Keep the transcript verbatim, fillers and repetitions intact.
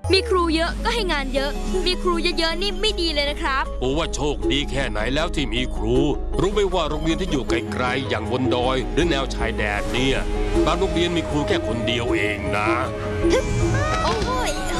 มีครูเยอะก็ให้งานเยอะมีครูเยอะๆนี่ไม่ดีเลยนะครับโอ้ว่าโชคดีแค่ไหนแล้วที่มีครูรู้ไหมว่าโรงเรียนที่อยู่ไกลๆอย่างบนดอยหรือแนวชายแดนเนี่ยบางโรงเรียนมีครูแค่คนเดียวเองนะโอ้โห